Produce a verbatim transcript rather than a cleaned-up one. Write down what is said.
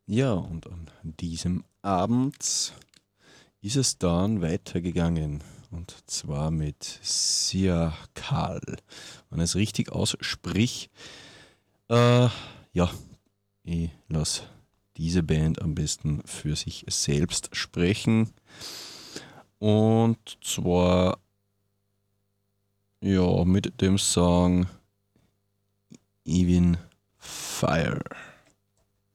Ja, und an diesem Abend ist es dann weitergegangen. Und zwar mit Sia Karl. Wenn ich es richtig aussprich, äh, ja, ich lasse diese Band am besten für sich selbst sprechen. Und zwar, ja, mit dem Song Even Fire.